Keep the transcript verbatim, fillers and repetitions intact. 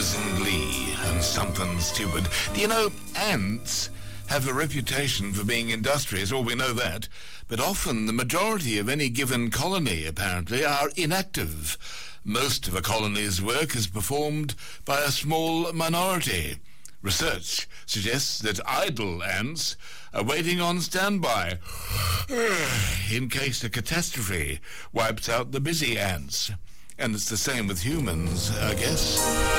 Buzz and Lee and something stupid. Do you know, ants have a reputation for being industrious, or we know that, but often the majority of any given colony, apparently, are inactive. Most of a colony's work is performed by a small minority. Research suggests that idle ants are waiting on standby in case a catastrophe wipes out the busy ants. And it's the same with humans, I guess.